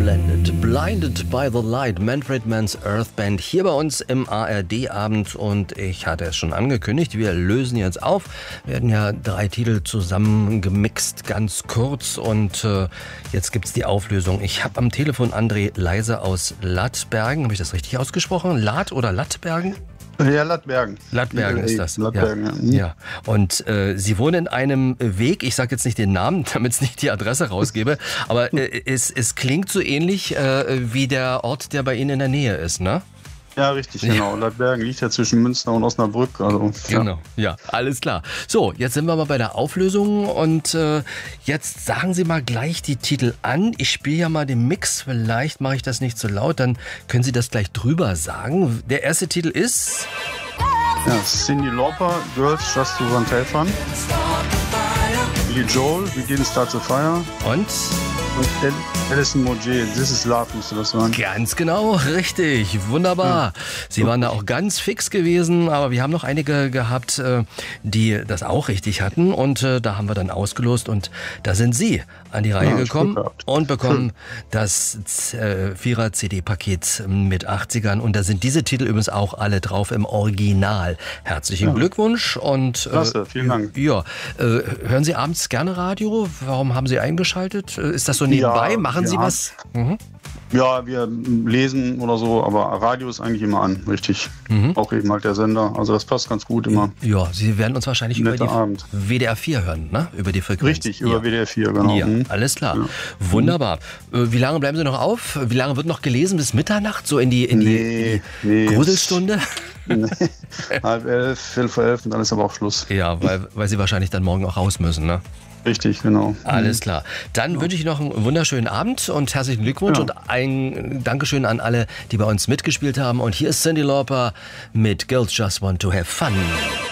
Geblendet, Blinded by the Light, Manfred Mann's Earth Band hier bei uns im ARD-Abend und ich hatte es schon angekündigt, wir lösen jetzt auf. Wir hatten ja 3 Titel zusammen gemixt, ganz kurz und jetzt gibt's die Auflösung. Ich habe am Telefon André Leise aus Lattbergen, habe ich das richtig ausgesprochen? Latt oder Lattbergen? Ja, Lattbergen. Lattbergen ist das. Lattbergen, ja. Und Sie wohnen in einem Weg, ich sage jetzt nicht den Namen, damit es nicht die Adresse rausgebe, aber es klingt so ähnlich wie der Ort, der bei Ihnen in der Nähe ist, ne? Ja, richtig, genau. Lattbergen liegt ja zwischen Münster und Osnabrück. Also, Genau, ja, alles klar. So, jetzt sind wir mal bei der Auflösung und jetzt sagen Sie mal gleich die Titel an. Ich spiele ja mal den Mix, vielleicht mache ich das nicht so laut, dann können Sie das gleich drüber sagen. Der erste Titel ist... Ja, Cyndi Lauper, Girls Just to Want to Have Fun. Billy Joel, We Didn't Start the Fire. Und Alison Moget, This is Love, müsste das sein. Ganz genau, richtig, wunderbar. Ja. Sie waren da auch ganz fix gewesen, aber wir haben noch einige gehabt, die das auch richtig hatten und da haben wir dann ausgelost und da sind Sie an die Reihe gekommen und bekommen das 4er CD-Paket mit 80ern und da sind diese Titel übrigens auch alle drauf im Original. Herzlichen Glückwunsch und klasse, vielen Dank. Ja, hören Sie abends gerne Radio? Warum haben Sie eingeschaltet? Ist das so nebenbei? Machen Sie was? Mhm. Ja, wir lesen oder so, aber Radio ist eigentlich immer an, richtig. Auch eben halt der Sender, also das passt ganz gut immer. Ja, Sie werden uns wahrscheinlich über die WDR 4 hören, ne? Über die Frequenz. Richtig, über WDR 4, genau. Ja, alles klar. Ja. Wunderbar. Wie lange bleiben Sie noch auf? Wie lange wird noch gelesen? Bis Mitternacht? So in die Gruselstunde? Nee. 10:30, 11:45 und dann ist aber auch Schluss. Ja, weil Sie wahrscheinlich dann morgen auch raus müssen, ne? Richtig, genau. Alles klar. Dann wünsche ich noch einen wunderschönen Abend und herzlichen Glückwunsch und ein Dankeschön an alle, die bei uns mitgespielt haben. Und hier ist Cyndi Lauper mit Girls Just Want to Have Fun.